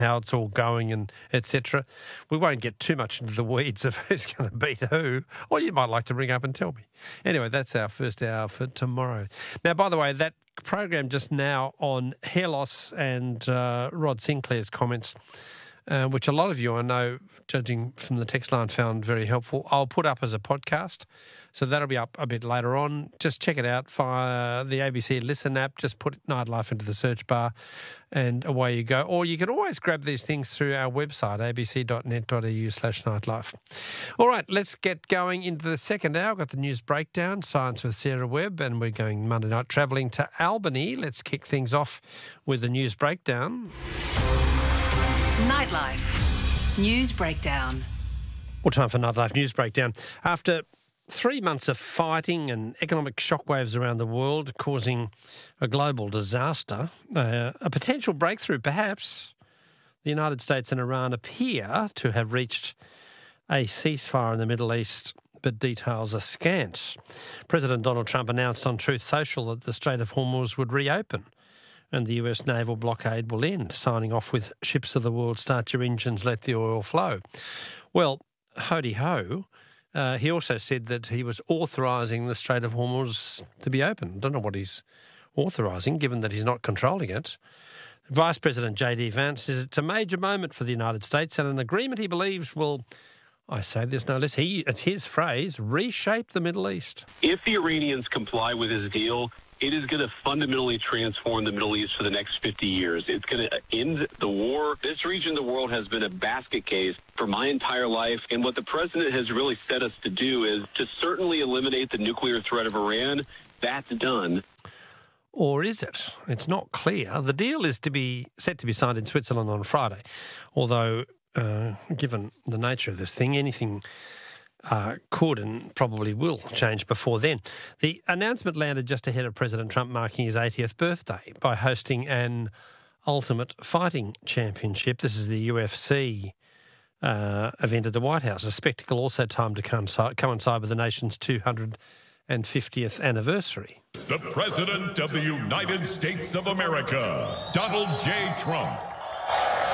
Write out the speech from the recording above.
how it's all going and etc. We won't get too much into the weeds of who's going to beat who, or you might like to ring up and tell me. Anyway, that's our first hour for tomorrow. Now, by the way, that program just now on hair loss and Rod Sinclair's comments, which a lot of you, I know, judging from the text line, found very helpful, I'll put up as a podcast. So that'll be up a bit later on. Just check it out via the ABC Listen app. Just put Nightlife into the search bar and away you go. Or you can always grab these things through our website, abc.net.au/nightlife. All right, let's get going into the second hour. I've got the news breakdown, Science with Sarah Webb, and we're going Monday night travelling to Albany. Let's kick things off with the news breakdown. Nightlife News Breakdown. Well, time for Nightlife News Breakdown. After 3 months of fighting and economic shockwaves around the world causing a global disaster, a potential breakthrough perhaps, the United States and Iran appear to have reached a ceasefire in the Middle East, but details are scant. President Donald Trump announced on Truth Social that the Strait of Hormuz would reopen and the US naval blockade will end, signing off with ships of the world, start your engines, let the oil flow. Well, ho-de-ho. He also said that he was authorising the Strait of Hormuz to be open. I don't know what he's authorising, given that he's not controlling it. Vice President J.D. Vance says it's a major moment for the United States and an agreement he believes will, I say this no less, it's his phrase, reshape the Middle East. If the Iranians comply with his deal, it is going to fundamentally transform the Middle East for the next 50 years. It's going to end the war. This region of the world has been a basket case for my entire life. And what the president has really set us to do is to certainly eliminate the nuclear threat of Iran. That's done. Or is it? It's not clear. The deal is set to be signed in Switzerland on Friday, although given the nature of this thing, anything could and probably will change before then. The announcement landed just ahead of President Trump marking his 80th birthday by hosting an Ultimate Fighting Championship. This is the UFC event at the White House, a spectacle also timed to coincide with the nation's 250th anniversary. The President of the United States of America, Donald J. Trump.